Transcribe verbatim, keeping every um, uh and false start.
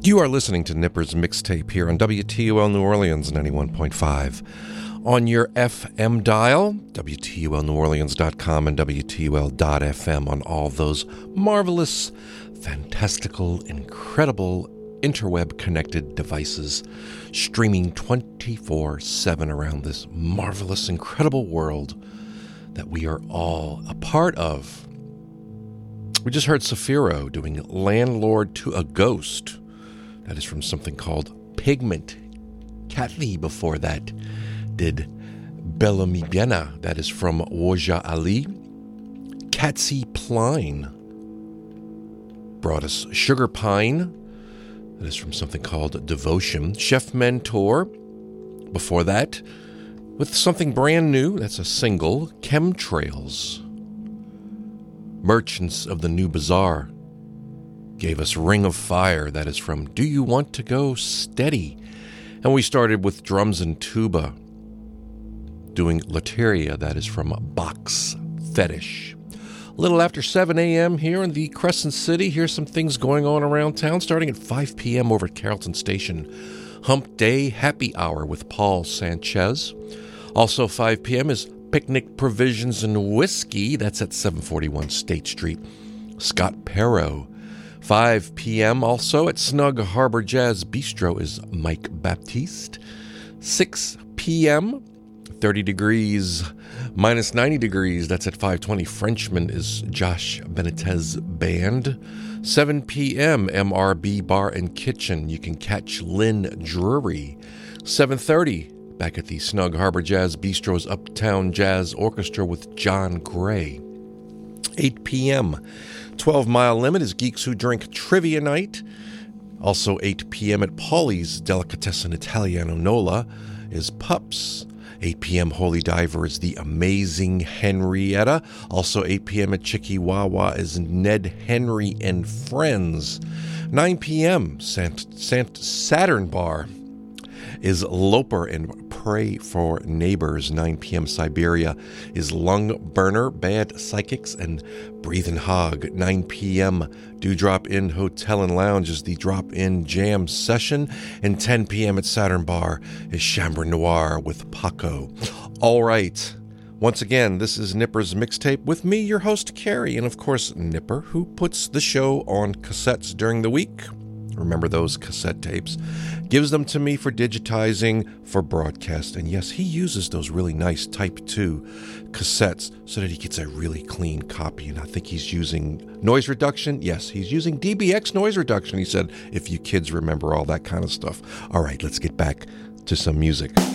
You are listening to Nipper's Mixtape here on W T U L New Orleans ninety-one point five. On your F M dial, W T U L New Orleans dot com and W T U L dot F M on all those marvelous, fantastical, incredible, interweb-connected devices, streaming twenty-four seven around this marvelous, incredible world that we are all a part of. We just heard Saphiro doing Landlord to a Ghost. That is from something called Pigment. Kathy before that did Bellamy Biena. That is from Waja Ali. Katsy Pline brought us Sugar Pine. That is from something called Devotion. Chef Mentor before that with something brand new. That's a single, Chemtrails. Merchants of the New Bazaar gave us Ring of Fire. That is from Do You Want to Go Steady? And we started with Drums and Tuba doing Lateria. That is from Box Fetish. A little after seven a.m. here in the Crescent City. Here's some things going on around town. Starting at five p.m. over at Carrollton Station. Hump Day Happy Hour with Paul Sanchez. Also five p.m. is Picnic Provisions and Whiskey. That's at seven forty-one State Street. Scott Perrow. five p.m. also at Snug Harbor Jazz Bistro is Mike Baptiste. six p.m. thirty degrees, minus ninety degrees. That's at five twenty. Frenchman is Josh Benitez Band. seven p.m. M R B Bar and Kitchen. You can catch Lynn Drury. seven thirty. Back at the Snug Harbor Jazz Bistro's Uptown Jazz Orchestra with John Gray. eight p.m. twelve Mile Limit is Geeks Who Drink Trivia Night. Also eight p.m. at Paulie's Delicatessen Italiano Nola is Pups. eight p.m. Holy Diver is The Amazing Henrietta. Also eight p.m. at Chicky-Wawa is Ned Henry and Friends. nine p.m. Sant- Sant- Saturn Bar is Loper and Pray for Neighbors. nine p.m. Siberia is Lung Burner, Bad Psychics, and Breathin' Hog. nine p.m. Dewdrop Inn Hotel and Lounge is the Drop-In Jam Session. And ten p.m. at Saturn Bar is Chambre Noir with Paco. All right. Once again, this is Nipper's Mixtape with me, your host, Carrie, and of course, Nipper, who puts the show on cassettes during the week. Remember those cassette tapes? Gives them to me for digitizing, for broadcast. And yes, he uses those really nice Type two cassettes so that he gets a really clean copy. And I think he's using noise reduction. Yes, he's using D B X noise reduction. He said, if you kids remember all that kind of stuff. All right, let's get back to some music.